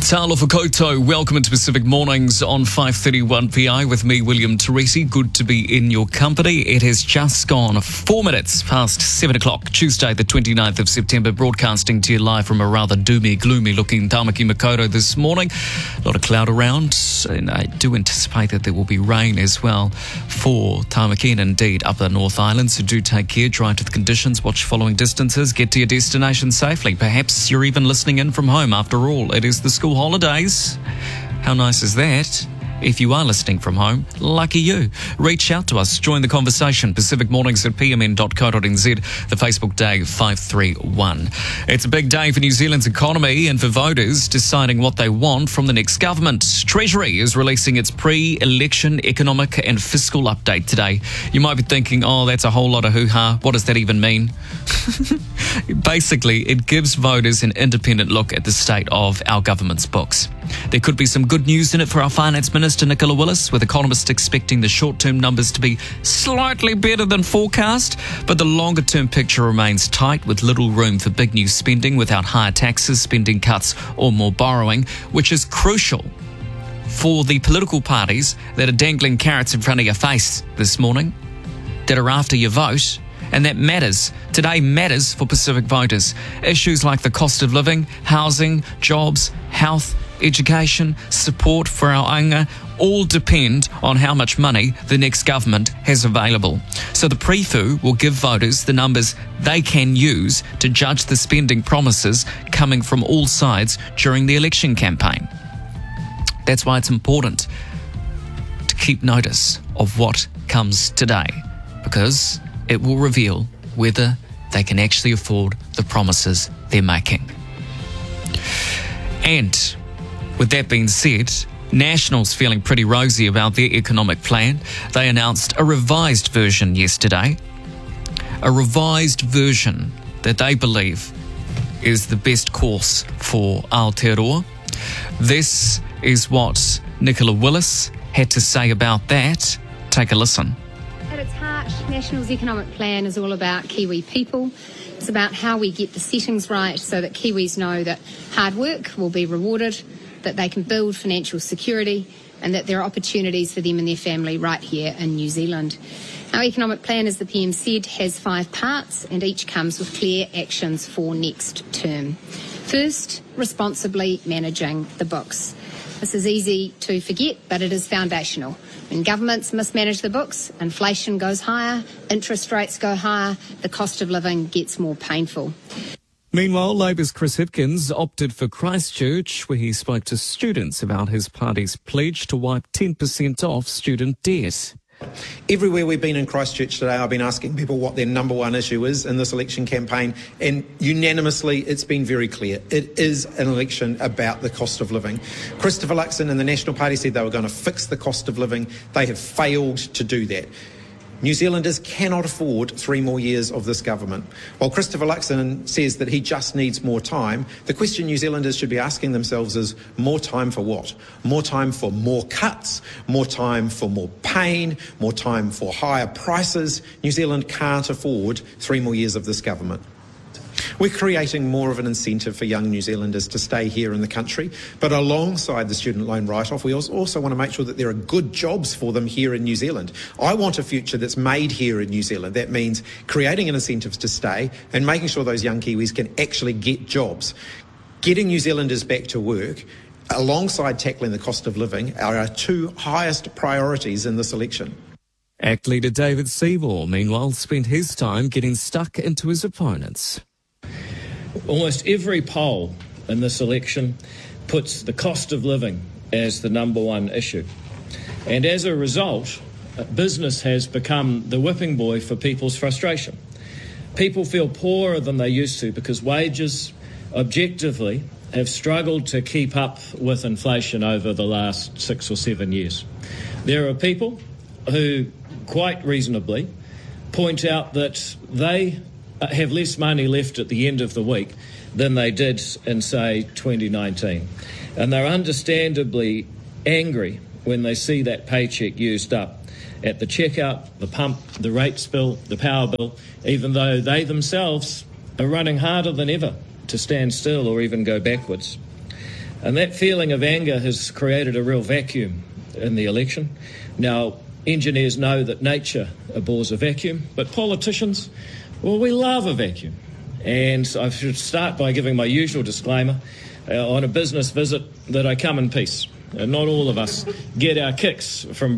Talo Fukoto, welcome into Pacific Mornings on 5:31 PI with me, William Teresi. Good to be in your company. It has just gone 4 minutes past 7 o'clock, Tuesday the 29th of September, broadcasting to you live from a rather doomy, gloomy looking Tamaki Makaurau this morning. A lot of cloud around, and I do anticipate that there will be rain as well for Tamaki and indeed up the North Island, so do take care, drive to the conditions, watch following distances, get to your destination safely. Perhaps you're even listening in from home. After all, it is the school holidays. How nice is that? If you are listening from home, lucky you. Reach out to us, join the conversation. Pacific Mornings at pmn.co.nz, the Facebook Day 531. It's a big day for New Zealand's economy and for voters deciding what they want from the next government. Treasury is releasing its pre-election economic and fiscal update today. You might be thinking, oh, that's a whole lot of hoo-ha. What does that even mean? Basically, it gives voters an independent look at the state of our government's books. There could be some good news in it for our Finance Minister, Nicola Willis, with economists expecting the short-term numbers to be slightly better than forecast, but the longer-term picture remains tight, with little room for big new spending without higher taxes, spending cuts or more borrowing, which is crucial for the political parties that are dangling carrots in front of your face this morning, that are after your vote. And that matters. Today matters for Pacific voters. Issues like the cost of living, housing, jobs, health, education, support for our anga, all depend on how much money the next government has available. So the PREFU will give voters the numbers they can use to judge the spending promises coming from all sides during the election campaign. That's why it's important to keep notice of what comes today, because it will reveal whether they can actually afford the promises they're making. And with that being said, National's feeling pretty rosy about their economic plan. They announced a revised version yesterday. A revised version that they believe is the best course for Aotearoa. This is what Nicola Willis had to say about that. Take a listen. At its heart, National's economic plan is all about Kiwi people. It's about how we get the settings right so that Kiwis know that hard work will be rewarded, that they can build financial security, and that there are opportunities for them and their family right here in New Zealand. Our economic plan, as the PM said, has 5 parts, and each comes with clear actions for next term. First, responsibly managing the books. This is easy to forget, but it is foundational. When governments mismanage the books, inflation goes higher, interest rates go higher, the cost of living gets more painful. Meanwhile, Labour's Chris Hipkins opted for Christchurch, where he spoke to students about his party's pledge to wipe 10% off student debt. Everywhere we've been in Christchurch today, I've been asking people what their number one issue is in this election campaign, and unanimously it's been very clear. It is an election about the cost of living. Christopher Luxon and the National Party said they were going to fix the cost of living. They have failed to do that. New Zealanders cannot afford 3 more years of this government. While Christopher Luxon says that he just needs more time, the question New Zealanders should be asking themselves is, more time for what? More time for more cuts, more time for more pain, more time for higher prices. New Zealand can't afford 3 more years of this government. We're creating more of an incentive for young New Zealanders to stay here in the country, but alongside the student loan write-off, we also want to make sure that there are good jobs for them here in New Zealand. I want a future that's made here in New Zealand. That means creating an incentive to stay and making sure those young Kiwis can actually get jobs. Getting New Zealanders back to work, alongside tackling the cost of living, are our 2 highest priorities in this election. ACT leader David Seymour, meanwhile, spent his time getting stuck into his opponents. Almost every poll in this election puts the cost of living as the number one issue. And as a result, business has become the whipping boy for people's frustration. People feel poorer than they used to because wages, objectively, have struggled to keep up with inflation over the last 6 or 7 years. There are people who, quite reasonably, point out that they have less money left at the end of the week than they did in, say, 2019. And they're understandably angry when they see that paycheck used up at the checkout, the pump, the rates bill, the power bill, even though they themselves are running harder than ever to stand still or even go backwards. And that feeling of anger has created a real vacuum in the election. Now, engineers know that nature abhors a vacuum, but politicians, well, we love a vacuum. And I should start by giving my usual disclaimer on a business visit that I come in peace. Not all of us get our kicks from